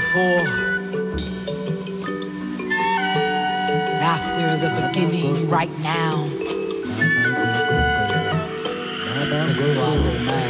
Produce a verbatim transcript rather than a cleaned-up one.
before, after the beginning, right now, if you are the man.